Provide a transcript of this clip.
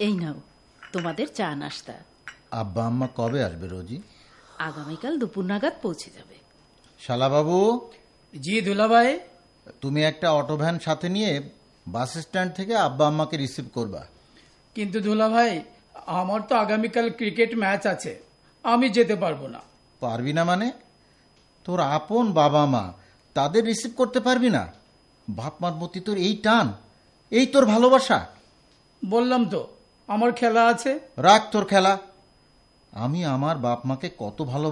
এই নাও তোমাদের চা নাস্তা। আব্বা আম্মা কবে আসবে রোজি? আগামীকাল দুপুর নাগাদ পৌঁছে যাবে। শালাবাবু। জি দুলাভাই। তুমি একটা অটো ভ্যান সাথে নিয়ে বাস স্ট্যান্ড থেকে আব্বা আম্মাকে রিসিভ করবা। কিন্তু দুলাভাই, আমার তো আগামীকাল ক্রিকেট ম্যাচ আছে, আমি যেতে পারবো না। পারবি না মানে? তোর আপন বাবা মা, তাদের রিসিভ করতে পারবি না? বাপ মার প্রতি তোর এই টান, এই তোর ভালোবাসা? বললাম তো আমার খেলা আছে। রাখ তোর খেলা। আমি আমার বাপ মাকে কত ভালো